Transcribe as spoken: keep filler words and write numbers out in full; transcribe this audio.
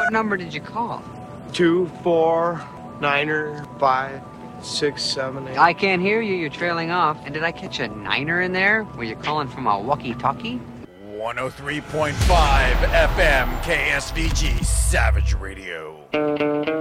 What number did you call? Two, four, niner, five, six, seven, eight. I can't hear you. You're trailing off. And did I catch a niner in there? Were you calling from a walkie-talkie? one oh three point five F M K S V G Savage Radio.